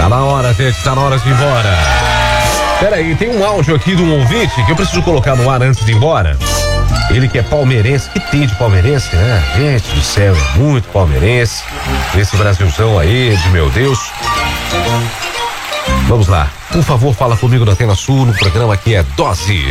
Tá na hora, gente, tá na hora de ir embora. Peraí, tem um áudio aqui de um ouvinte que eu preciso colocar no ar antes de ir embora. Ele que é palmeirense, que tem de palmeirense, né? Gente do céu, é muito palmeirense. Esse Brasilzão aí, de meu Deus. Vamos lá, por favor, fala comigo na Tela Sul, no programa que é Dose.